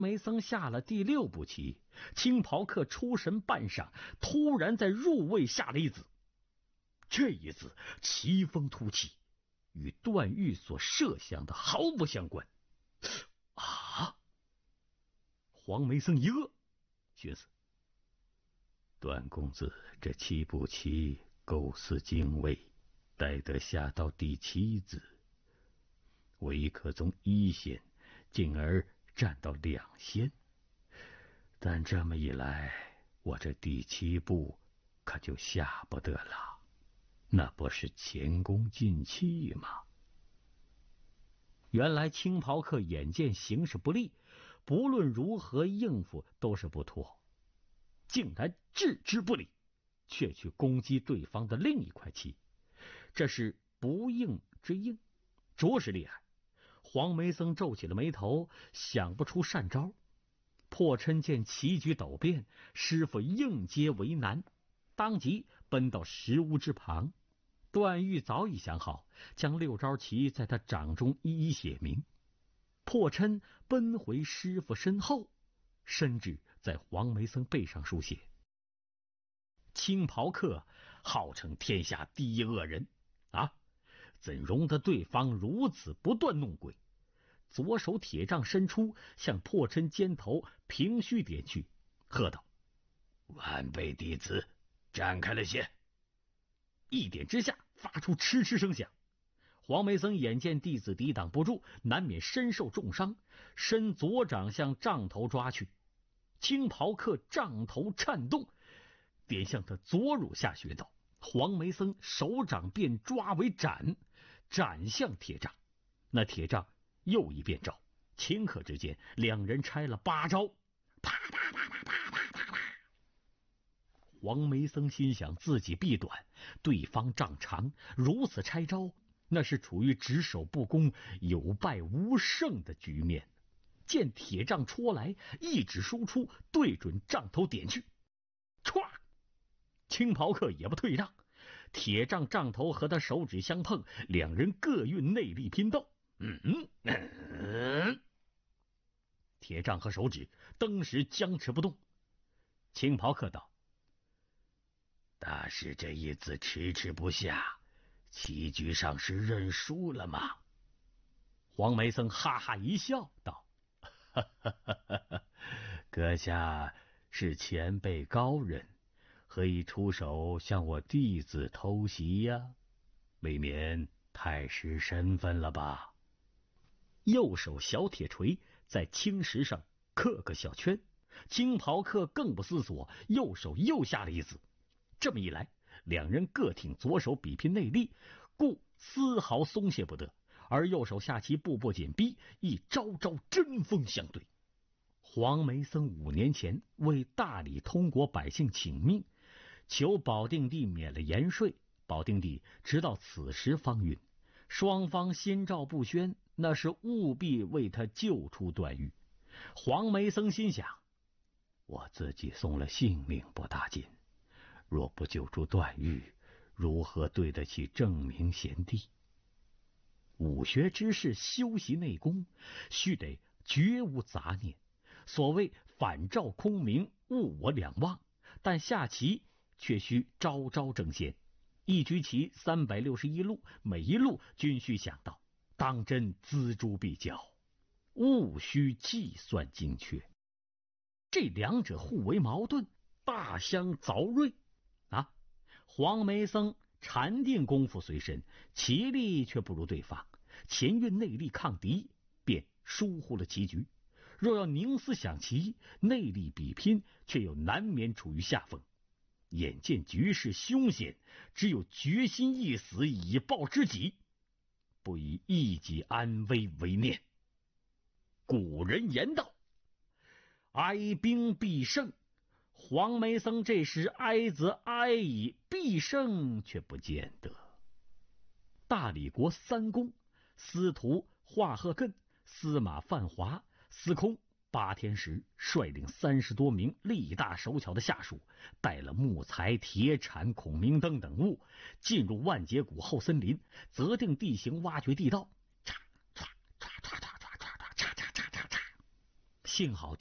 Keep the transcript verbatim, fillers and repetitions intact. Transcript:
梅僧下了第六步棋，青袍客出神半晌，突然在入位下了一子。这一子奇峰突起，与段誉所设想的毫不相关。啊！黄梅僧一愕，寻思：段公子这七步棋构思精微，待得下到第七子，唯可从一线进而占到两线。但这么一来，我这第七步可就下不得了，那不是前功尽弃吗？原来青袍客眼见形势不利，不论如何应付都是不妥，竟然置之不理，却去攻击对方的另一块棋。这是不应之应，着实厉害。黄梅僧皱起了眉头，想不出善招。破琛见棋局陡变，师傅应接为难，当即奔到石屋之旁。段誉早已想好，将六招棋在他掌中一一写明。破琛奔回师傅身后，伸指在黄梅僧背上书写：青袍客号称天下第一恶人啊，怎容得对方如此不断弄鬼？左手铁杖伸出，向破琛肩头平虚点去，喝道：晚辈弟子展开了些。一点之下，发出嗤嗤声响。黄梅僧眼见弟子抵挡不住，难免身受重伤，伸左掌向杖头抓去。青袍客杖头颤动，点向他左乳下穴道。黄梅僧手掌便抓为斩，斩向铁杖。那铁杖又一变招，顷刻之间，两人拆了八招，啪啪啪啪啪啪啪啪。黄梅僧心想自己臂短，对方杖长，如此拆招，那是处于只守不攻、有败无胜的局面。见铁杖戳来，一指输出，对准杖头点去，歘！青袍客也不退让，铁杖杖头和他手指相碰，两人各运内力拼斗。嗯嗯，铁杖和手指登时僵持不动。青袍客道：大师这一子迟迟不下，棋局上是认输了吗？黄梅僧哈哈一笑道：哈哈哈哈，阁下是前辈高人，何以出手向我弟子偷袭呀？未免太失身份了吧？右手小铁锤在青石上刻个小圈，青袍客更不思索，右手又下了一子。这么一来，两人各挺左手比拼内力，故丝毫松懈不得，而右手下棋步步紧逼，一招招针锋相对。黄梅僧五年前为大理通国百姓请命，求保定帝免了盐税，保定帝直到此时方允，双方心照不宣，那是务必为他救出段誉。黄梅僧心想，我自己送了性命不打紧，若不救出段誉，如何对得起正明贤弟？武学之士修习内功，须得绝无杂念，所谓反照空明，物我两忘，但下棋却需招招争先，一局棋三百六十一路，每一路均需想到，当真锱铢必较，务须计算精确。这两者互为矛盾，大相凿锐啊！黄梅僧禅定功夫随身，棋力却不如对方，前运内力抗敌，便疏忽了棋局。若要凝思想棋，内力比拼，却又难免处于下风。眼见局势凶险，只有决心一死以报之己，不以一己安危为念。古人言道：哀兵必胜。黄梅僧这时哀则哀矣，必胜却不见得。大理国三公司徒华鹤艮、司马范华、司空八天时率领三十多名力大手巧的下属，带了木材、铁铲、孔明灯等物，进入万劫谷后森林，择定地形，挖掘地道，嚓嚓嚓嚓嚓嚓嚓嚓嚓嚓嚓嚓， 幸好